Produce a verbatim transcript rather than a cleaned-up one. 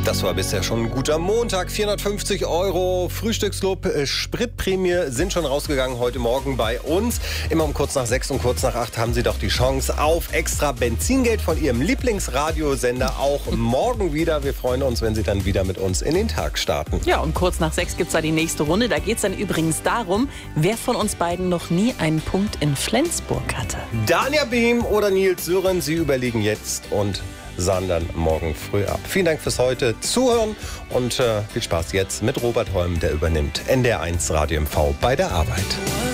Das war bisher schon ein guter Montag. vierhundertfünfzig Euro Frühstücksclub, äh, Spritprämie sind schon rausgegangen heute Morgen bei uns. Immer um kurz nach sechs und kurz nach acht haben Sie doch die Chance auf extra Benzingeld von Ihrem Lieblingsradiosender. Auch morgen wieder. Wir freuen uns, wenn Sie dann wieder mit uns in den Tag starten. Ja, und kurz nach sechs gibt es da die nächste Runde. Da geht es dann übrigens darum, wer von uns beiden noch nie einen Punkt in Flensburg hatte. Dania Behm oder Nils Sören, Sie überlegen jetzt und sahen dann morgen früh ab. Vielen Dank fürs heute Zuhören und äh, viel Spaß jetzt mit Robert Holm, der übernimmt N D R eins Radio M V bei der Arbeit.